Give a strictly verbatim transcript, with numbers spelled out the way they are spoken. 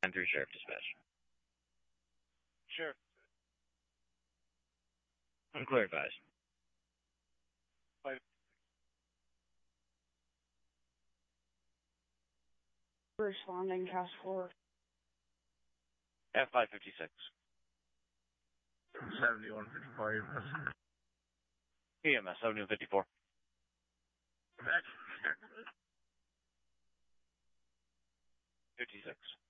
nine three Sheriff Dispatch. Sheriff. Unclear advised. Five. Responding task force. F five fifty-six. seventy-one fifty-four, E M S. E M S, seventy-one fifty-four. Back. fifty-six.